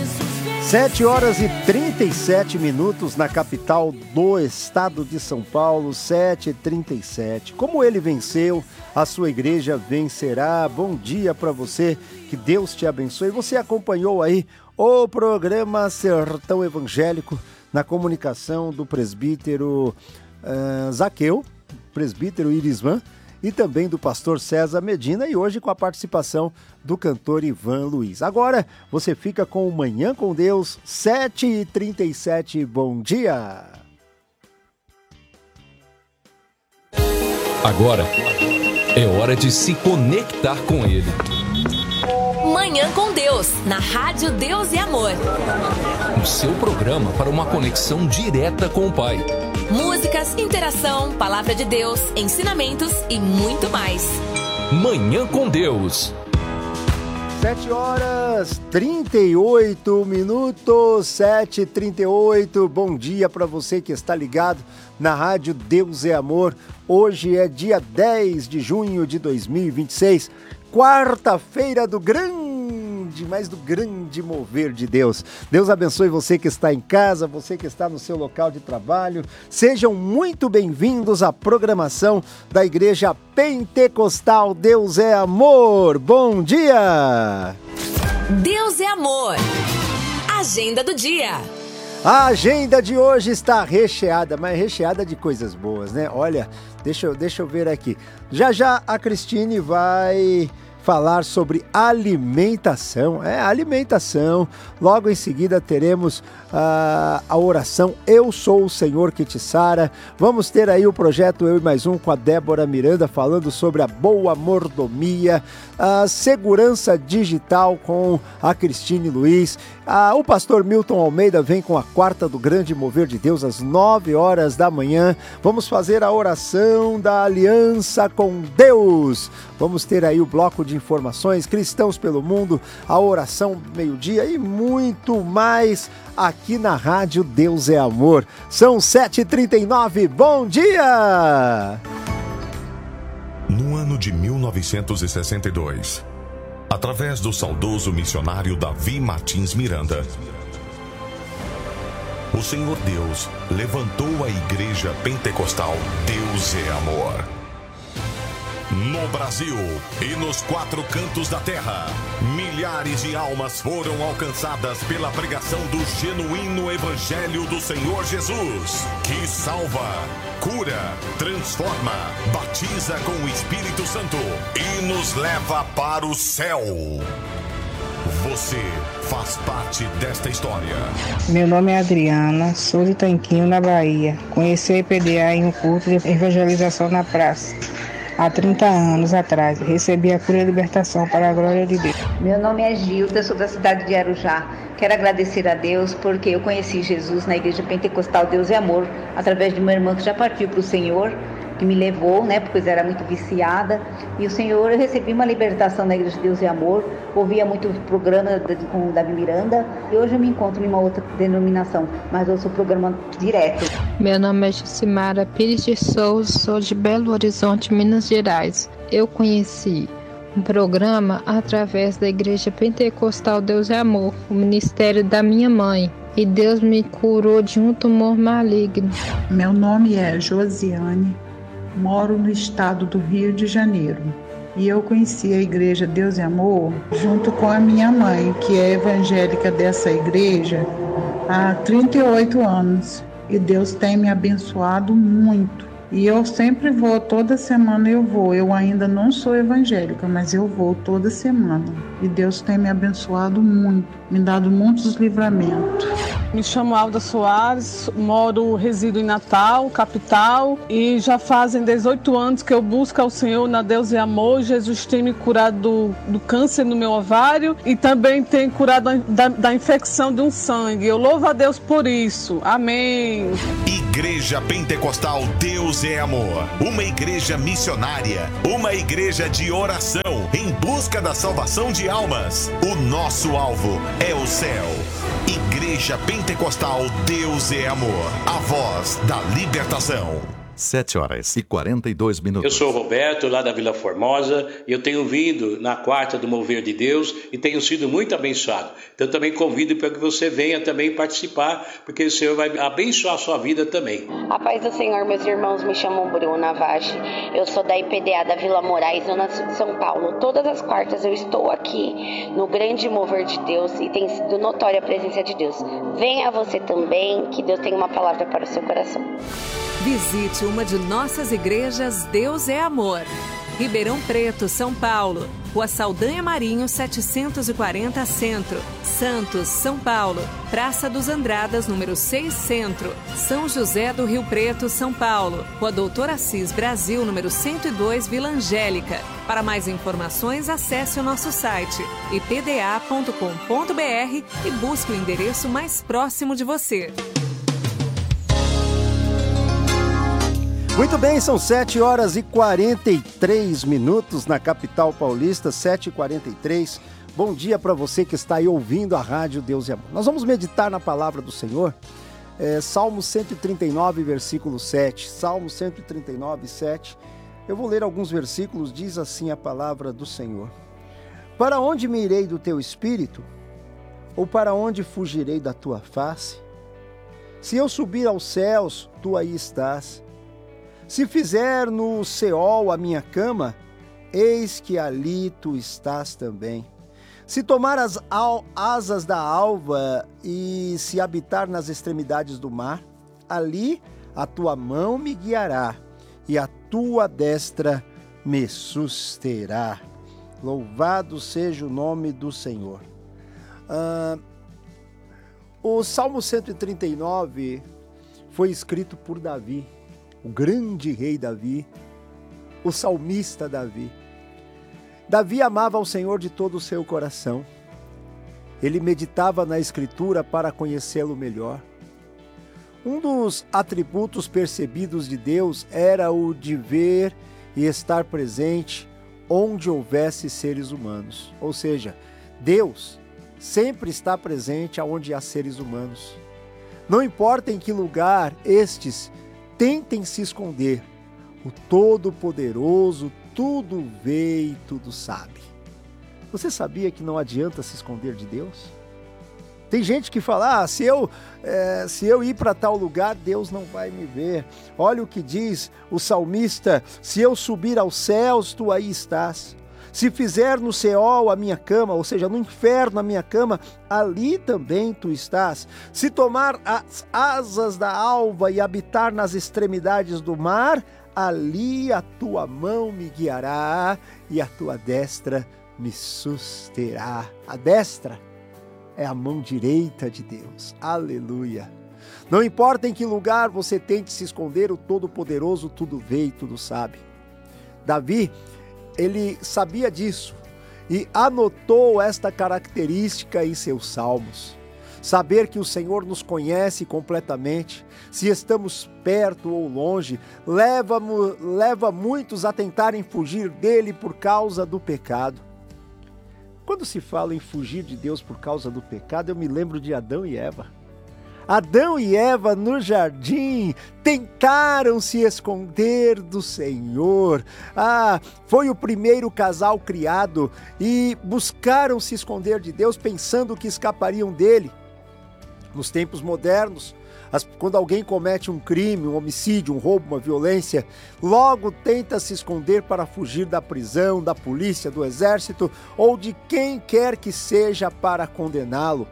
7h37 na capital do estado de São Paulo, 7h37. Como ele venceu, a sua igreja vencerá. Bom dia para você, que Deus te abençoe. Você acompanhou aí o programa Sertão Evangélico na comunicação do presbítero Zaqueu, presbítero Irisman, e também do pastor César Medina, e hoje com a participação do cantor Ivan Luiz. Agora você fica com o Manhã com Deus, 7h37. Bom dia! Agora é hora de se conectar com Ele. Manhã com Deus, na Rádio Deus e Amor. O seu programa para uma conexão direta com o Pai. Músicas, interação, palavra de Deus, ensinamentos e muito mais. Manhã com Deus. 7h38, 7h38. Bom dia para você que está ligado na Rádio Deus é Amor. Hoje é dia 10 de junho de 2026, quarta-feira do grande mover de Deus. Deus abençoe você que está em casa, você que está no seu local de trabalho. Sejam muito bem-vindos à programação da Igreja Pentecostal Deus é Amor. Bom dia! Deus é Amor. Agenda do dia. A agenda de hoje está recheada, mas recheada de coisas boas, né? Olha, deixa eu ver aqui. Já a Cristine vai falar sobre alimentação. Alimentação. Logo em seguida teremos a oração Eu Sou o Senhor que te sara. Vamos ter aí o projeto Eu e Mais Um com a Débora Miranda falando sobre a boa mordomia, a segurança digital com a Cristine Luiz. O pastor Milton Almeida vem com a quarta do grande mover de Deus às 9h da manhã. Vamos fazer a oração da aliança com Deus. Vamos ter aí o bloco de informações, Cristãos pelo Mundo, a oração meio-dia e muito mais aqui na Rádio Deus é Amor. São 7h39, bom dia! No ano de 1962, através do saudoso missionário Davi Martins Miranda, o Senhor Deus levantou a Igreja Pentecostal Deus é Amor. No Brasil e nos quatro cantos da terra, milhares de almas foram alcançadas pela pregação do genuíno Evangelho do Senhor Jesus, que salva, cura, transforma, batiza com o Espírito Santo e nos leva para o céu. Você faz parte desta história. Meu nome é Adriana, sou de Tanquinho, na Bahia. Conheci a IPDA em um culto de evangelização na praça. Há 30 anos atrás, recebi a cura e a libertação para a glória de Deus. Meu nome é Gilda, sou da cidade de Arujá. Quero agradecer a Deus porque eu conheci Jesus na Igreja Pentecostal Deus é Amor, através de uma irmã que já partiu para o Senhor, que me levou, porque eu era muito viciada. E o Senhor, eu recebi uma libertação na Igreja Deus é Amor, ouvia muito programa com o Davi Miranda, e hoje eu me encontro em uma outra denominação, mas eu sou programa direto. Meu nome é Jucimara Pires de Souza, sou de Belo Horizonte, Minas Gerais. Eu conheci um programa através da Igreja Pentecostal Deus é Amor, o ministério da minha mãe, e Deus me curou de um tumor maligno. Meu nome é Josiane, moro no estado do Rio de Janeiro. E eu conheci a Igreja Deus é Amor junto com a minha mãe, que é evangélica dessa igreja há 38 anos. E Deus tem me abençoado muito. E eu sempre vou, toda semana eu vou. Eu ainda não sou evangélica, mas eu vou toda semana. E Deus tem me abençoado muito, me dado muitos livramentos. Me chamo Alda Soares, resido em Natal, capital, e já fazem 18 anos que eu busco ao Senhor na Deus é Amor. Jesus tem me curado do câncer no meu ovário e também tem curado da infecção de um sangue. Eu louvo a Deus por isso. Amém. Igreja Pentecostal Deus é Amor, uma igreja missionária, uma igreja de oração em busca da salvação de almas. O nosso alvo é o céu. Igreja Pentecostal Deus é Amor, a voz da libertação. 7h42. Eu sou o Roberto, lá da Vila Formosa, e eu tenho vindo na quarta do Mover de Deus e tenho sido muito abençoado. Então também convido para que você venha também participar, porque o Senhor vai abençoar a sua vida também. A paz do Senhor, meus irmãos, me chamam Bruna Vage. Eu sou da IPDA da Vila Moraes, Zona Sul de São Paulo. Todas as quartas eu estou aqui no grande Mover de Deus e tem sido notória a presença de Deus. Venha você também, que Deus tem uma palavra para o seu coração. Visite uma de nossas igrejas Deus é Amor. Ribeirão Preto, São Paulo. Rua Saldanha Marinho, 740 Centro. Santos, São Paulo. Praça dos Andradas, número 6 Centro. São José do Rio Preto, São Paulo. Rua Doutor Assis Brasil, número 102 Vila Angélica. Para mais informações, acesse o nosso site ipda.com.br e busque o endereço mais próximo de você. Muito bem, são 7h43 na capital paulista, 7h43. Bom dia para você que está aí ouvindo a rádio Deus é Amor. Nós vamos meditar na palavra do Senhor, Salmo 139, versículo 7. Salmo 139, 7. Eu vou ler alguns versículos, diz assim a palavra do Senhor. Para onde me irei do teu espírito? Ou para onde fugirei da tua face? Se eu subir aos céus, tu aí estás. Se fizer no Seol a minha cama, eis que ali tu estás também. Se tomar as asas da alva e se habitar nas extremidades do mar, ali a tua mão me guiará e a tua destra me susterá. Louvado seja o nome do Senhor. O Salmo 139 foi escrito por Davi, o grande rei Davi, o salmista Davi. Davi amava ao Senhor de todo o seu coração. Ele meditava na Escritura para conhecê-lo melhor. Um dos atributos percebidos de Deus era o de ver e estar presente onde houvesse seres humanos. Ou seja, Deus sempre está presente aonde há seres humanos. Não importa em que lugar estes tentem se esconder, o Todo-Poderoso tudo vê e tudo sabe. Você sabia que não adianta se esconder de Deus? Tem gente que fala, se eu ir para tal lugar, Deus não vai me ver. Olha o que diz o salmista, se eu subir aos céus, tu aí estás. Se fizer no Seol a minha cama, ou seja, no inferno a minha cama, ali também tu estás. Se tomar as asas da alva e habitar nas extremidades do mar, ali a tua mão me guiará e a tua destra me susterá. A destra é a mão direita de Deus. Aleluia. Não importa em que lugar você tente se esconder, o Todo-Poderoso tudo vê e tudo sabe. Davi, ele sabia disso e anotou esta característica em seus salmos. Saber que o Senhor nos conhece completamente, se estamos perto ou longe, leva muitos a tentarem fugir dele por causa do pecado. Quando se fala em fugir de Deus por causa do pecado, eu me lembro de Adão e Eva. Adão e Eva no jardim tentaram se esconder do Senhor. Foi o primeiro casal criado e buscaram se esconder de Deus pensando que escapariam dele. Nos tempos modernos, quando alguém comete um crime, um homicídio, um roubo, uma violência, logo tenta se esconder para fugir da prisão, da polícia, do exército ou de quem quer que seja para condená-lo.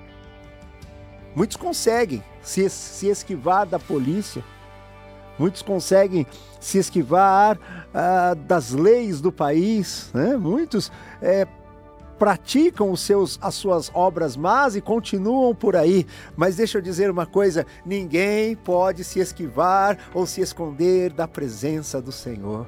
Muitos conseguem se esquivar da polícia, muitos conseguem se esquivar das leis do país, né? Muitos praticam as suas obras más e continuam por aí. Mas deixa eu dizer uma coisa, ninguém pode se esquivar ou se esconder da presença do Senhor.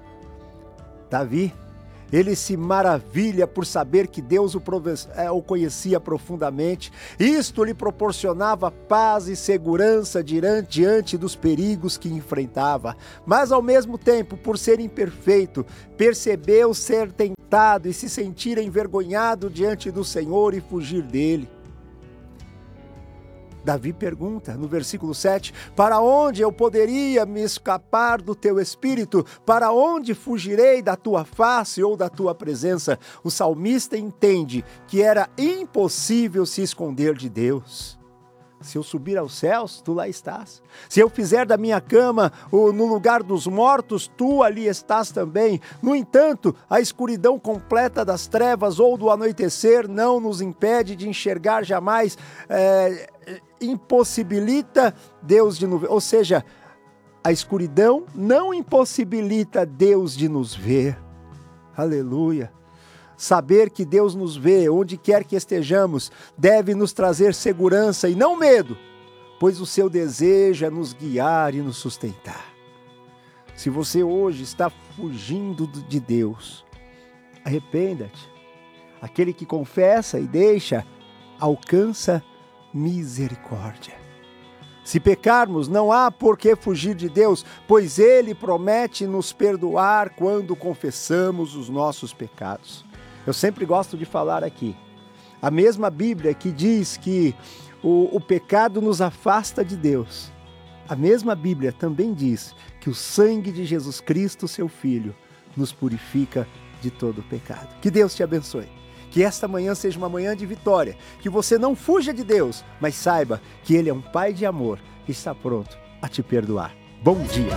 Davi, ele se maravilha por saber que Deus o conhecia profundamente. Isto lhe proporcionava paz e segurança diante dos perigos que enfrentava. Mas ao mesmo tempo, por ser imperfeito, percebeu ser tentado e se sentir envergonhado diante do Senhor e fugir dele. Davi pergunta no versículo 7, para onde eu poderia me escapar do teu espírito? Para onde fugirei da tua face ou da tua presença? O salmista entende que era impossível se esconder de Deus. Se eu subir aos céus, tu lá estás. Se eu fizer da minha cama no lugar dos mortos, tu ali estás também. No entanto, a escuridão completa das trevas ou do anoitecer não nos impede de enxergar jamais, impossibilita Deus de nos ver. Ou seja, a escuridão não impossibilita Deus de nos ver. Aleluia. Saber que Deus nos vê, onde quer que estejamos, deve nos trazer segurança e não medo, pois o seu desejo é nos guiar e nos sustentar. Se você hoje está fugindo de Deus, arrependa-te. Aquele que confessa e deixa, alcança misericórdia. Se pecarmos, não há por que fugir de Deus, pois Ele promete nos perdoar quando confessamos os nossos pecados. Eu sempre gosto de falar aqui, a mesma Bíblia que diz que o pecado nos afasta de Deus, a mesma Bíblia também diz que o sangue de Jesus Cristo, seu Filho, nos purifica de todo o pecado. Que Deus te abençoe. Que esta manhã seja uma manhã de vitória, que você não fuja de Deus, mas saiba que Ele é um Pai de amor e está pronto a te perdoar. Bom dia!